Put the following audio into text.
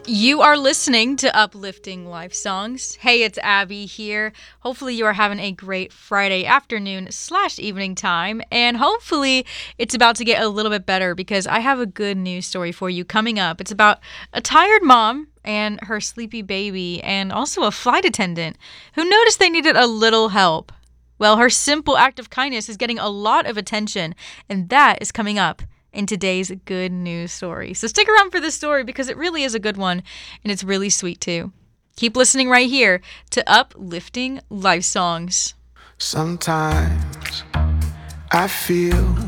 You are listening to Uplifting Life Songs. Hey, it's Abby here. Hopefully, you are having a great Friday afternoon/evening time, and hopefully, it's about to get a little bit better because I have a good news story for you coming up. It's about a tired mom and her sleepy baby, and also a flight attendant who noticed they needed a little help. Well, her simple act of kindness is getting a lot of attention, and that is coming up in today's good news story. So stick around for this story because it really is a good one and it's really sweet too. Keep listening right here to Uplifting Life Songs. Sometimes I feel